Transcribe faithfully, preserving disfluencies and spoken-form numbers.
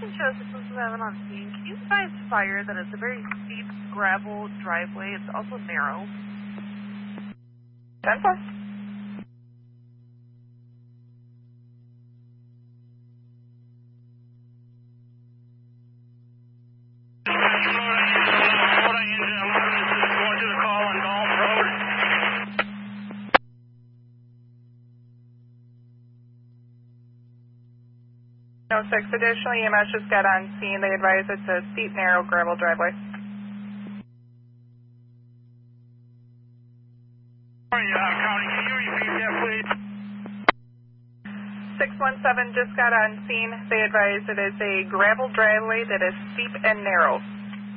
show six one seven on scene. Can you advise fire that it's a very steep gravel driveway? It's also narrow. ten four. No six. Additional E M S just got on scene. They advise it's a steep, narrow gravel driveway. County, can you repeat that, please? six one seven just got on scene. They advise it is a gravel driveway that is steep and narrow.